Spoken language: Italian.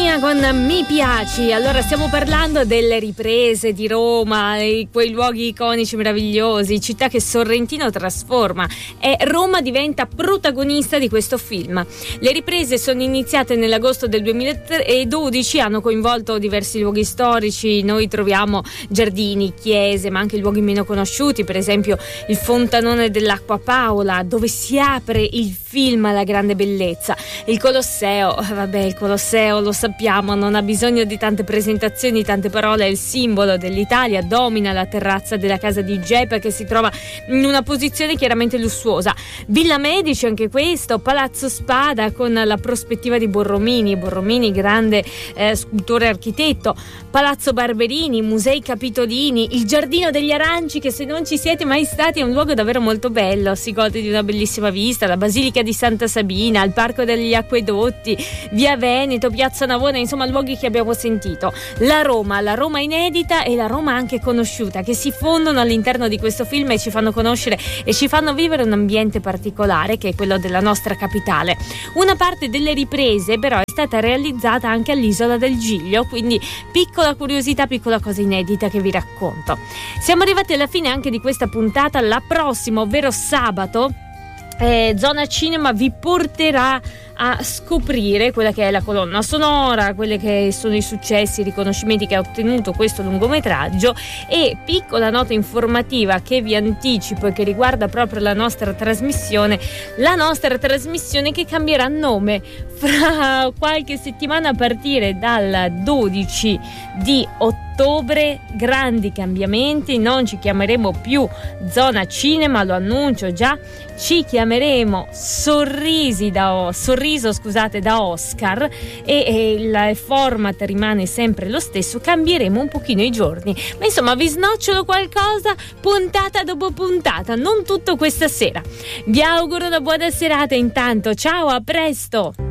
Mia con Mi piaci. Allora stiamo parlando delle riprese di Roma, quei luoghi iconici meravigliosi, città che Sorrentino trasforma, e Roma diventa protagonista di questo film. Le riprese sono iniziate nell'agosto del 2012, hanno coinvolto diversi luoghi storici. Noi troviamo giardini, chiese, ma anche luoghi meno conosciuti, per esempio il fontanone dell'Acqua Paola, dove si apre il film La grande bellezza. Il Colosseo, il Colosseo lo sappiamo, non ha bisogno di tante presentazioni, tante parole, è il simbolo dell'Italia, domina la terrazza della casa di Geppe, che si trova in una posizione chiaramente lussuosa. Villa Medici, anche questo, Palazzo Spada con la prospettiva di Borromini, grande scultore e architetto, Palazzo Barberini, Musei Capitolini, il Giardino degli Aranci, che se non ci siete mai stati è un luogo davvero molto bello, si gode di una bellissima vista, la Basilica di Santa Sabina, il Parco degli Acquedotti, Via Veneto, Piazza Navona, insomma luoghi che abbiamo sentito. La Roma inedita e la Roma anche conosciuta, che si fondono all'interno di questo film e ci fanno conoscere e ci fanno vivere un ambiente particolare, che è quello della nostra capitale. Una parte delle riprese però è stata realizzata anche all'Isola del Giglio, quindi piccola curiosità, piccola cosa inedita che vi racconto. Siamo arrivati alla fine anche di questa puntata. La prossima, ovvero sabato, Zona Cinema vi porterà a scoprire quella che è la colonna sonora, quelli che sono i successi, i riconoscimenti che ha ottenuto questo lungometraggio. E piccola nota informativa che vi anticipo e che riguarda proprio la nostra trasmissione che cambierà nome fra qualche settimana a partire dal 12 di ottobre. Grandi cambiamenti, non ci chiameremo più Zona Cinema, lo annuncio già, ci chiameremo Sorriso da Oscar, e il format rimane sempre lo stesso, cambieremo un pochino i giorni, ma insomma vi snocciolo qualcosa puntata dopo puntata, non tutto questa sera. Vi auguro una buona serata intanto, ciao, a presto!